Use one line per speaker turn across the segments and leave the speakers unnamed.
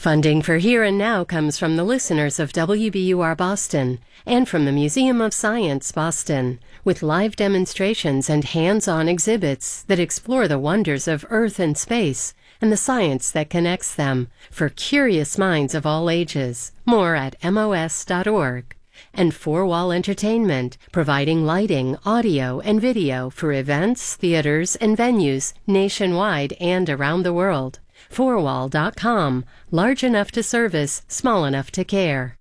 Funding for Here and Now comes from the listeners of WBUR Boston and from the Museum of Science Boston, with live demonstrations and hands-on exhibits that explore the wonders of Earth and space and the science that connects them for curious minds of all ages. More at mos.org. And Four Wall Entertainment, providing lighting, audio, and video for events, theaters, and venues nationwide and around the world. Fourwall.com. Large enough to service, small enough to care.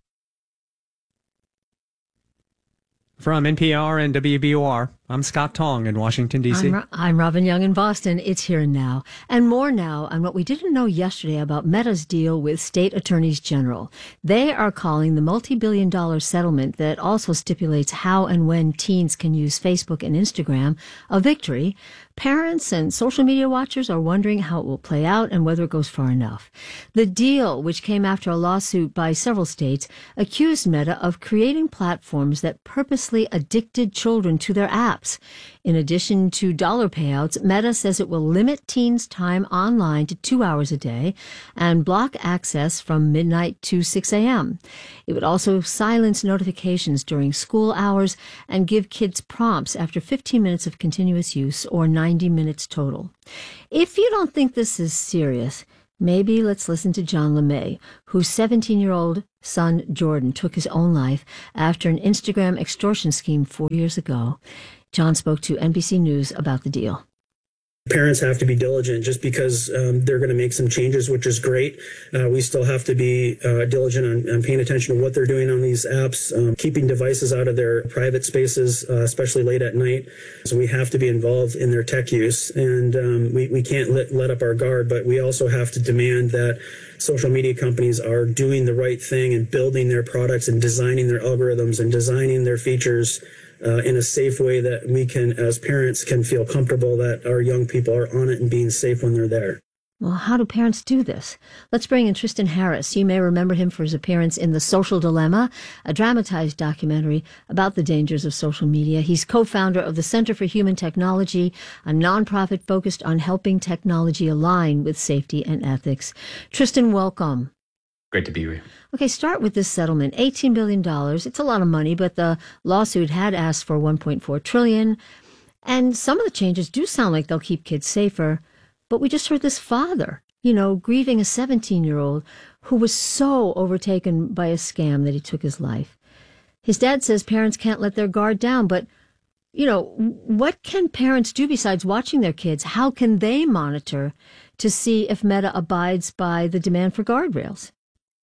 From NPR and WBUR, I'm Scott Tong in Washington, D.C.
I'm Robin Young in Boston. It's Here and Now. And more now on what we didn't know yesterday about Meta's deal with state attorneys general. They are calling the multi-billion-dollar settlement that also stipulates how and when teens can use Facebook and Instagram a victory. Parents and social media watchers are wondering how it will play out and whether it goes far enough. The deal, which came after a lawsuit by several states, accused Meta of creating platforms that purposely addicted children to their apps. In addition to dollar payouts, Meta says it will limit teens' time online to 2 hours a day and block access from midnight to 6 a.m. It would also silence notifications during school hours and give kids prompts after 15 minutes of continuous use or 90 minutes total. If you don't think this is serious, maybe let's listen to John LeMay, whose 17-year-old son Jordan took his own life after an Instagram extortion scheme 4 years ago. John spoke to NBC News about the deal.
Parents have to be diligent. Just because they're going to make some changes, which is great. We still have to be diligent on paying attention to what they're doing on these apps, keeping devices out of their private spaces, especially late at night. So we have to be involved in their tech use, and we can't let up our guard, but we also have to demand that social media companies are doing the right thing and building their products and designing their algorithms and designing their features in a safe way that we can, as parents, can feel comfortable that our young people are on it and being safe when they're there.
Well, how do parents do this? Let's bring in Tristan Harris. You may remember him for his appearance in The Social Dilemma, a dramatized documentary about the dangers of social media. He's co-founder of the Center for Human Technology, a nonprofit focused on helping technology align with safety and ethics. Tristan, welcome.
Great to be here.
Okay, start with this settlement. $18 billion. It's a lot of money, but the lawsuit had asked for $1.4 trillion. And some of the changes do sound like they'll keep kids safer. But we just heard this father, grieving a 17-year-old who was so overtaken by a scam that he took his life. His dad says parents can't let their guard down, but, what can parents do besides watching their kids? How can they monitor to see if Meta abides by the demand for guardrails?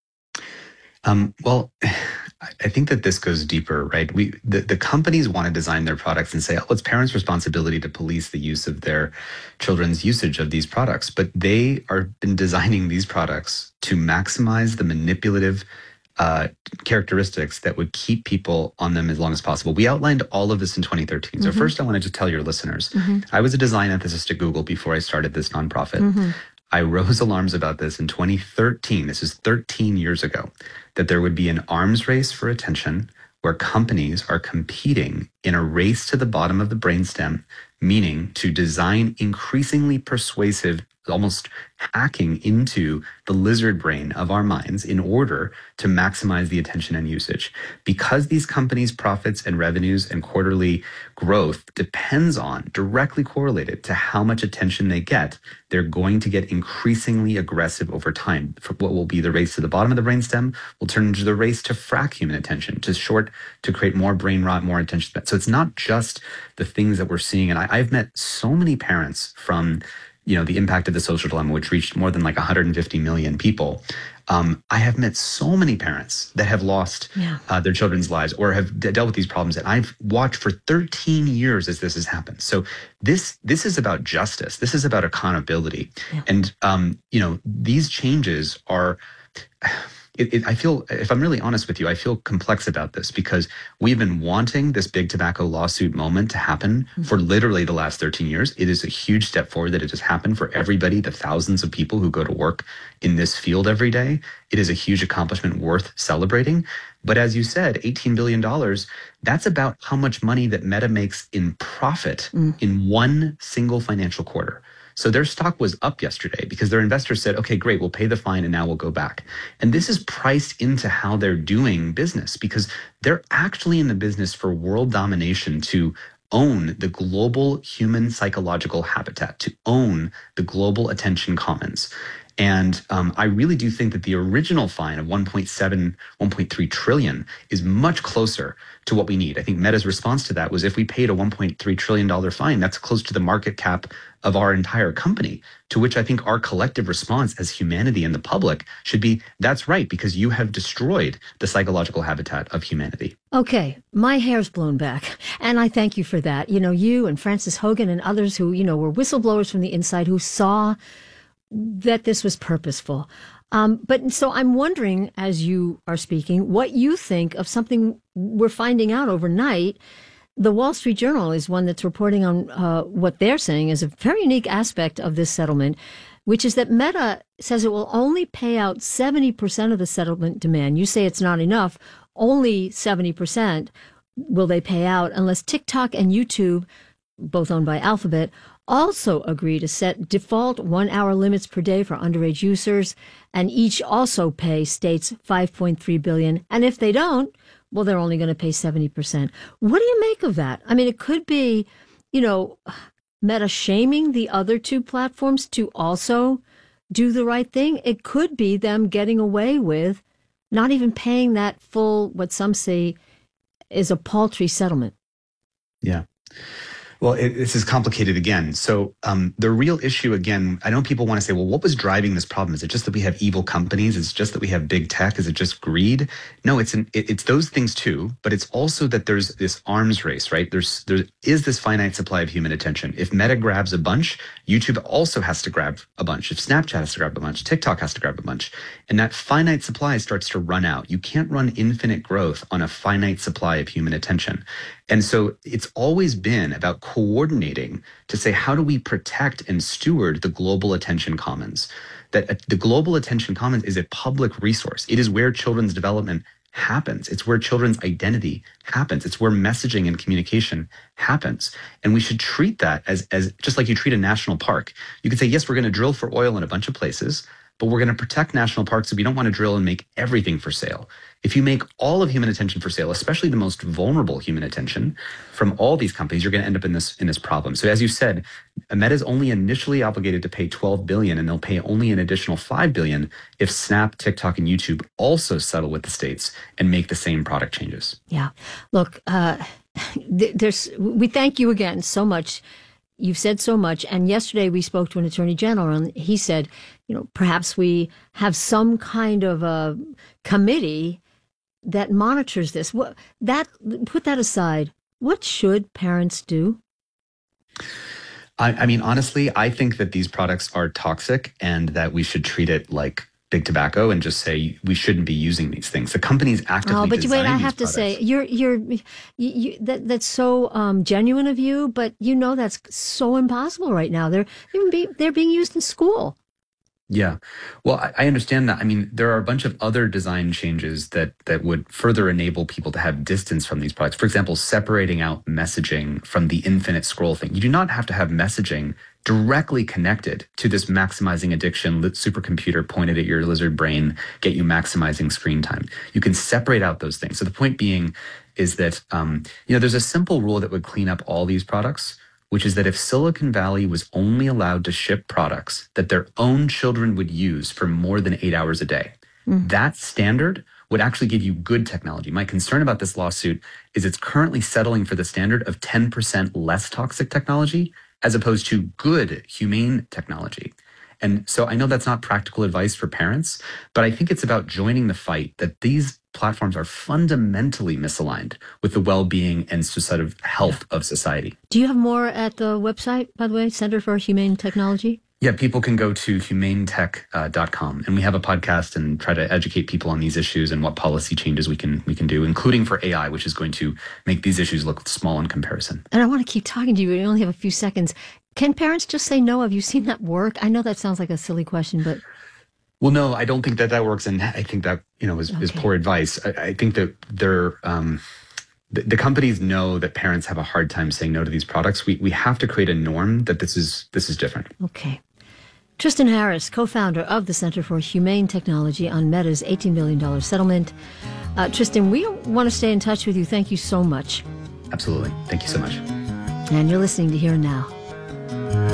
Well, I think that this goes deeper, right? The companies want to design their products and say, oh, it's parents' responsibility to police the use of their children's usage of these products. But they are been designing these products to maximize the manipulative characteristics that would keep people on them as long as possible. We outlined all of this in 2013. So first, I wanted to tell your listeners, I was a design ethicist at Google before I started this nonprofit. I rose alarms about this in 2013. This is 13 years ago, that there would be an arms race for attention where companies are competing in a race to the bottom of the brainstem, meaning to design increasingly persuasive, almost hacking into the lizard brain of our minds in order to maximize the attention and usage. Because these companies' profits and revenues and quarterly growth depends on, directly correlated to how much attention they get, they're going to get increasingly aggressive over time. For what will be the race to the bottom of the brainstem will turn into the race to frack human attention, to create more brain rot, more attention. So it's not just the things that we're seeing. And I've met so many parents from the impact of The Social Dilemma, which reached more than 150 million people. I have met so many parents that have lost their children's lives or have dealt with these problems that I've watched for 13 years as this has happened. So this is about justice. This is about accountability. Yeah. And, these changes are... I feel, if I'm really honest with you, I feel complex about this because we've been wanting this big tobacco lawsuit moment to happen for literally the last 13 years. It is a huge step forward that it has happened for everybody, the thousands of people who go to work in this field every day. It is a huge accomplishment worth celebrating. But as you said, $18 billion, that's about how much money that Meta makes in profit in one single financial quarter. So their stock was up yesterday because their investors said, okay, great, we'll pay the fine and now we'll go back. And this is priced into how they're doing business because they're actually in the business for world domination, to own the global human psychological habitat, to own the global attention commons. And I really do think that the original fine of 1.3 trillion is much closer to what we need. I think Meta's response to that was, if we paid a $1.3 trillion fine, that's close to the market cap of our entire company, to which I think our collective response as humanity and the public should be, that's right, because you have destroyed the psychological habitat of humanity.
Okay, my hair's blown back, and I thank you for that. You know, you and Frances Hogan and others who, were whistleblowers from the inside who saw that this was purposeful. But so I'm wondering, as you are speaking, what you think of something we're finding out overnight. The Wall Street Journal is one that's reporting on what they're saying is a very unique aspect of this settlement, which is that Meta says it will only pay out 70% of the settlement demand. You say it's not enough. Only 70% will they pay out, unless TikTok and YouTube, both owned by Alphabet, also agree to set default 1-hour limits per day for underage users, and each also pay states $5.3 billion. And if they don't, well, they're only going to pay 70%. What do you make of that? I mean, it could be, Meta shaming the other two platforms to also do the right thing. It could be them getting away with not even paying that full, what some say is a paltry settlement.
Yeah. Well, this is complicated again. So the real issue, again, I know people want to say, well, what was driving this problem? Is it just that we have evil companies? Is it just that we have big tech? Is it just greed? No, it's those things too, but it's also that there's this arms race, right? There is this finite supply of human attention. If Meta grabs a bunch, YouTube also has to grab a bunch. If Snapchat has to grab a bunch, TikTok has to grab a bunch. And that finite supply starts to run out. You can't run infinite growth on a finite supply of human attention. And so it's always been about coordinating to say, how do we protect and steward the global attention commons? That the global attention commons is a public resource. It is where children's development happens. It's where children's identity happens. It's where messaging and communication happens. And we should treat that as just like you treat a national park. You could say, yes, we're going to drill for oil in a bunch of places, but we're going to protect national parks, so we don't want to drill and make everything for sale. If you make all of human attention for sale, especially the most vulnerable human attention from all these companies, you're going to end up in this problem. So as you said, Meta is only initially obligated to pay $12 billion, and they'll pay only an additional $5 billion if Snap, TikTok, and YouTube also settle with the states and make the same product changes.
Yeah. Look, we thank you again so much. You've said so much. And yesterday we spoke to an attorney general, and he said, perhaps we have some kind of a committee that monitors this. Put that aside. What should parents do?
I mean, honestly, I think that these products are toxic and that we should treat it like big tobacco and just say we shouldn't be using these things. The companies actively
but
design
wait, I
these
have
products.
to say, that's so genuine of you, but that's so impossible right now. They're being used in school.
Yeah. Well, I understand that. I mean, there are a bunch of other design changes that would further enable people to have distance from these products. For example, separating out messaging from the infinite scroll thing. You do not have to have messaging directly connected to this maximizing addiction supercomputer pointed at your lizard brain, get you maximizing screen time. You can separate out those things. So the point being is that, there's a simple rule that would clean up all these products, which is that if Silicon Valley was only allowed to ship products that their own children would use for more than 8 hours a day, that standard would actually give you good technology. My concern about this lawsuit is it's currently settling for the standard of 10% less toxic technology as opposed to good, humane technology. And so I know that's not practical advice for parents, but I think it's about joining the fight that these platforms are fundamentally misaligned with the well-being and sort of health of society.
Do you have more at the website, by the way, Center for Humane Technology?
Yeah, people can go to humanetech.com, and we have a podcast and try to educate people on these issues and what policy changes we can do, including for AI, which is going to make these issues look small in comparison.
And I want to keep talking to you. We only have a few seconds. Can parents just say no? Have you seen that work? I know that sounds like a silly question, but...
Well, no, I don't think that works. And I think that, is poor advice. I think that the companies know that parents have a hard time saying no to these products. We have to create a norm that this is different.
Okay. Tristan Harris, co-founder of the Center for Humane Technology on Meta's $18 billion settlement. Tristan, we want to stay in touch with you. Thank you so much.
Absolutely. Thank you so much.
And you're listening to Here and Now.